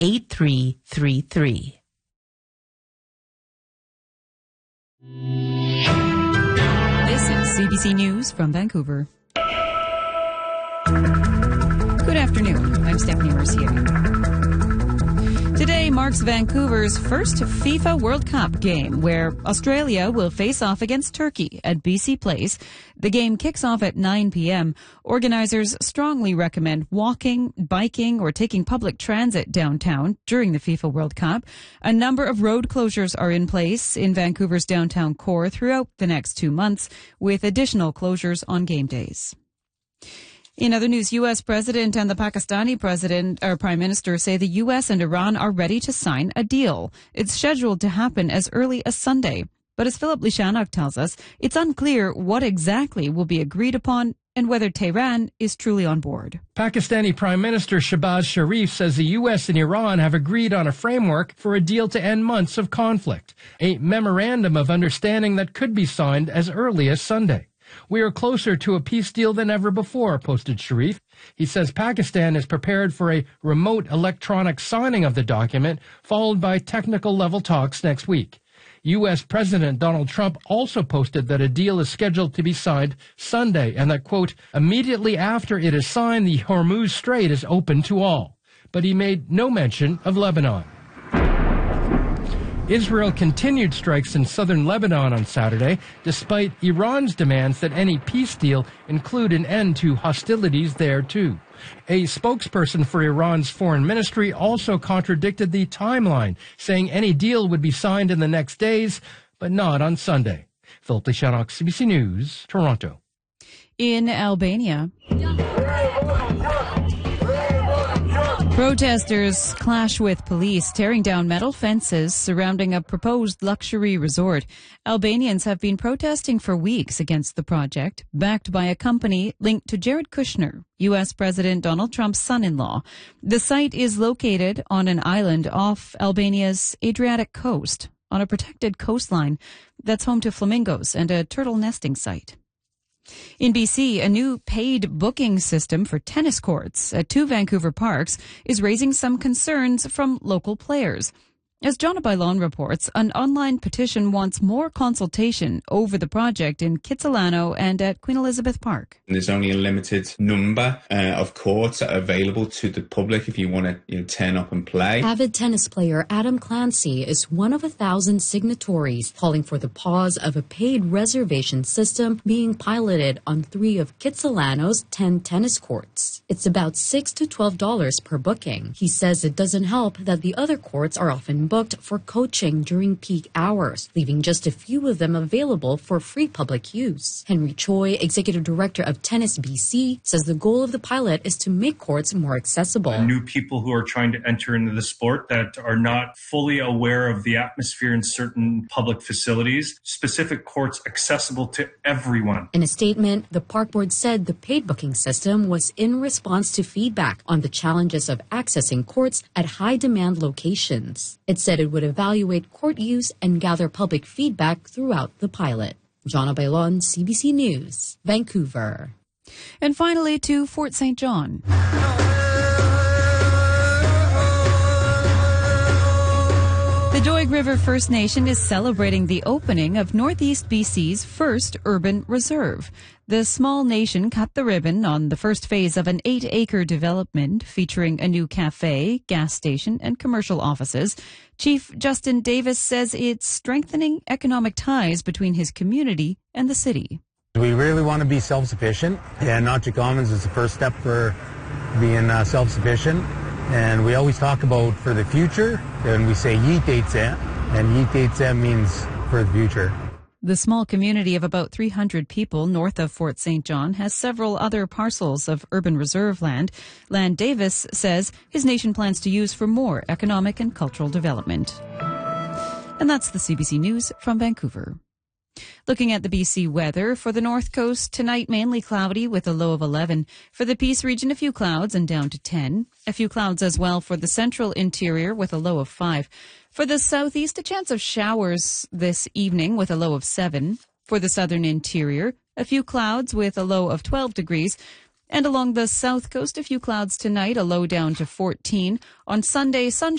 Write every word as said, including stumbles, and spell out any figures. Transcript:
eight three three three. This is C B C News from Vancouver. Good afternoon. I'm Stephanie Mercier. Today marks Vancouver's first FIFA World Cup game, where Australia will face off against Turkey at B C Place. The game kicks off at nine p.m. Organizers strongly recommend walking, biking, or taking public transit downtown during the FIFA World Cup. A number of road closures are in place in Vancouver's downtown core throughout the next two months, with additional closures on game days. In other news, U S President and the Pakistani President or Prime Minister say the U S and Iran are ready to sign a deal. It's scheduled to happen as early as Sunday. But as Philip Lishanok tells us, it's unclear what exactly will be agreed upon and whether Tehran is truly on board. Pakistani Prime Minister Shehbaz Sharif says the U S and Iran have agreed on a framework for a deal to end months of conflict, a memorandum of understanding that could be signed as early as Sunday. We are closer to a peace deal than ever before, posted Sharif. He says Pakistan is prepared for a remote electronic signing of the document, followed by technical level talks next week. U S President Donald Trump also posted that a deal is scheduled to be signed Sunday and that, quote, immediately after it is signed, the Hormuz Strait is open to all. But he made no mention of Lebanon. Israel continued strikes in southern Lebanon on Saturday, despite Iran's demands that any peace deal include an end to hostilities there, too. A spokesperson for Iran's foreign ministry also contradicted the timeline, saying any deal would be signed in the next days, but not on Sunday. Philip Lishanok, C B C News, Toronto. In Albania, protesters clash with police, tearing down metal fences surrounding a proposed luxury resort. Albanians have been protesting for weeks against the project, backed by a company linked to Jared Kushner, U S President Donald Trump's son-in-law. The site is located on an island off Albania's Adriatic coast, on a protected coastline that's home to flamingos and a turtle nesting site. In B C, a new paid booking system for tennis courts at two Vancouver parks is raising some concerns from local players. As Jonah Bailon reports, an online petition wants more consultation over the project in Kitsilano and at Queen Elizabeth Park. There's only a limited number uh, of courts that are available to the public if you want to you know, turn up and play. Avid tennis player Adam Clancy is one of a thousand signatories calling for the pause of a paid reservation system being piloted on three of Kitsilano's ten tennis courts. It's about six to twelve dollars per booking. He says it doesn't help that the other courts are often booked for coaching during peak hours, leaving just a few of them available for free public use. Henry Choi, executive director of Tennis B C, says the goal of the pilot is to make courts more accessible. New people who are trying to enter into the sport that are not fully aware of the atmosphere in certain public facilities, specific courts accessible to everyone. In a statement, the park board said the paid booking system was in response to feedback on the challenges of accessing courts at high demand locations. It said it would evaluate court use and gather public feedback throughout the pilot. Jonah Bailon, C B C News, Vancouver. And finally to Fort Saint John. The Doig River First Nation is celebrating the opening of Northeast B C's first urban reserve. The small nation cut the ribbon on the first phase of an eight-acre development featuring a new cafe, gas station, and commercial offices. Chief Justin Davis says it's strengthening economic ties between his community and the city. We really want to be self-sufficient, and Najik Commons is the first step for being uh, self-sufficient. And we always talk about for the future, and we say Yeet Eitzem, and Yeet Eitzem means for the future. The small community of about three hundred people north of Fort Saint John has several other parcels of urban reserve land, land Davis says his nation plans to use for more economic and cultural development. And that's the C B C News from Vancouver. Looking at the B C weather, for the North Coast, tonight mainly cloudy with a low of eleven. For the Peace region, a few clouds and down to ten. A few clouds as well for the central interior with a low of five. For the southeast, a chance of showers this evening with a low of seven. For the southern interior, a few clouds with a low of twelve degrees. And along the south coast, a few clouds tonight, a low down to fourteen. On Sunday, sunshine.